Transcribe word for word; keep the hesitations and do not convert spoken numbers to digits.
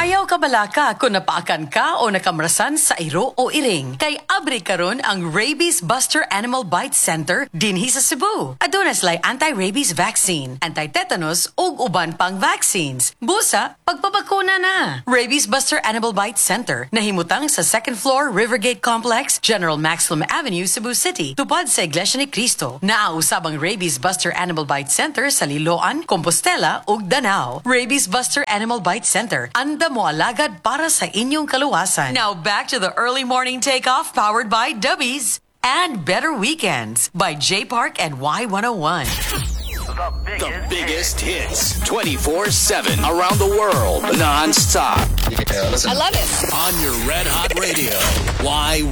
Ayaw ka balaka kung napaakan ka o nakamrasan sa iro o iring. Kay abri karon ang Rabies Buster Animal Bite Center dinhi sa Cebu. Aduna sila'y anti-rabies vaccine, anti-tetanus ug uban pang vaccines. Busa, pagpabakuna na. Rabies Buster Animal Bite Center nahimutang sa second floor Rivergate Complex, General Maximum Avenue, Cebu City. Tupad sa Iglesia ni Cristo. Naausab ang Rabies Buster Animal Bite Center sa Liloan, Compostela ug Danao. Rabies Buster Animal Bite Center. Anda mo alagad para sa inyong kaluwasan. Now back to the early morning takeoff powered by Dubbies and Better Weekends by J Park and Y one oh one. The biggest, the biggest hits twenty-four seven around the world non-stop. Yeah, listen. I love it. On your Red Hot Radio. Y